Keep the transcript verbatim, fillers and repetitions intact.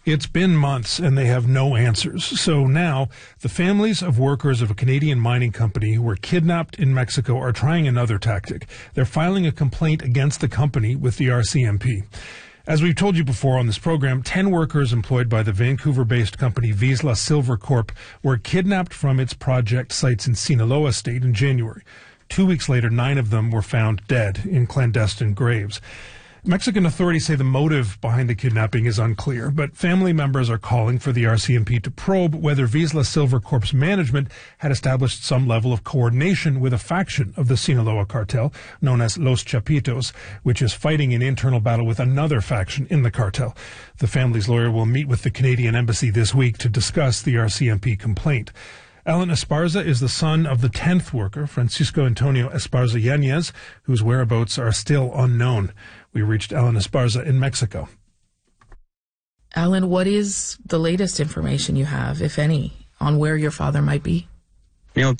It's been months and they have no answers. So now the families of workers of a Canadian mining company who were kidnapped in Mexico are trying another tactic. They're filing a complaint against the company with the R C M P. As we've told you before on this program, ten workers employed by the Vancouver-based company Vizsla Silver Corp were kidnapped from its project sites in Sinaloa State in January. Two weeks later, nine of them were found dead in clandestine graves. Mexican authorities say the motive behind the kidnapping is unclear, but family members are calling for the R C M P to probe whether Vizsla Silver Corp's management had established some level of coordination with a faction of the Sinaloa cartel known as Los Chapitos, which is fighting an internal battle with another faction in the cartel. The family's lawyer will meet with the Canadian embassy this week to discuss the R C M P complaint. Alan Esparza is the son of the tenth worker, Francisco Antonio Esparza Yanez, whose whereabouts are still unknown. We reached Alan Esparza in Mexico. Alan, what is the latest information you have, if any, on where your father might be?